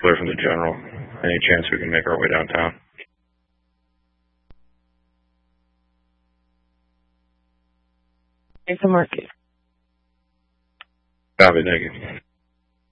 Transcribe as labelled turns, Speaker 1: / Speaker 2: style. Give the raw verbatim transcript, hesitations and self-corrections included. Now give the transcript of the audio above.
Speaker 1: clear from the general. Any chance we can make our way downtown?
Speaker 2: It's a market.
Speaker 1: Copy, thank you.